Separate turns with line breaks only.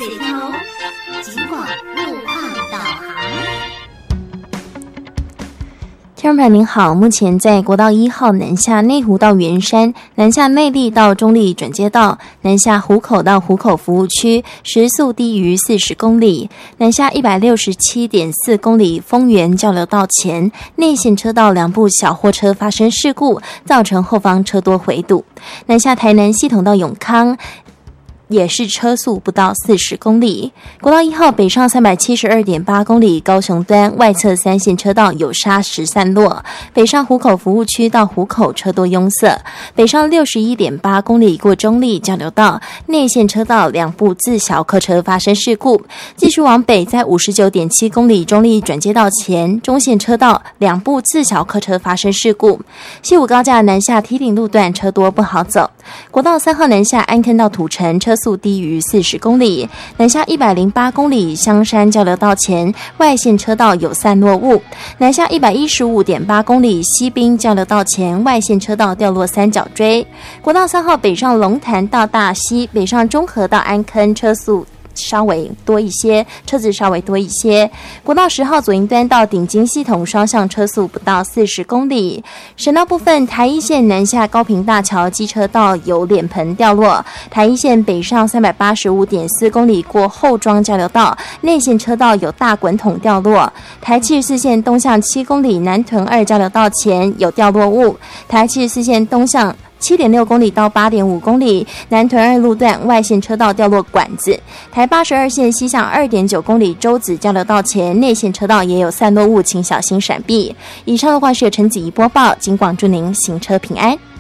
水跳楼，尽管路况导航。
听众朋友您好，目前在国道1号南下内湖到圆山、南下内壢到中壢转接道、南下湖口到湖口服务区，时速低于40公里；南下167.4公里丰原交流道前，内线车道2部小货车发生事故，造成后方车多回堵；南下台南系统到永康，也是车速不到40公里。国道1号北上372.8公里，高雄端外侧3线车道有砂石散落，北上湖口服务区到湖口车多拥塞。北上61.8公里过中壢交流道，内线车道2部自小客车发生事故。继续往北，在59.7公里中壢转接道前，中线车道2部自小客车发生事故。西武高架南下梯顶路段车多不好走。国道3号南下安坑到土城，车速低于40公里；南下108公里香山交流道前，外线车道有散落物；南下115.8公里西滨交流道前，外线车道掉落三角锥。国道3号北上龙潭到大溪，北上中和到安坑，车子稍微多一些。国道10号左营端到顶金系统双向车速不到40公里。省道部分，台一线南下高屏大桥机车道有脸盆掉落，台一线北上385.4公里过后庄交流道，内线车道有大滚筒掉落。台74线东向7公里南屯2交流道前有掉落物，台74线东向7.6公里到8.5公里，南屯2路段外线车道掉落管子。台82线西向2.9公里洲子交流道前，内线车道也有散落物，请小心闪避。以上的话是由陈子怡播报，警广祝您行车平安。